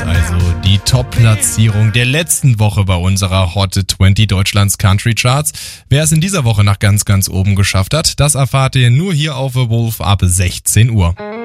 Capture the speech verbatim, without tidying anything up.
das also die Top-Platzierung der letzten Woche bei unserer Hot zwanzig Deutschlands Country Charts. Wer es in dieser Woche nach ganz, ganz oben geschafft hat, das erfahrt ihr nur hier auf The Wolf ab sechzehn Uhr.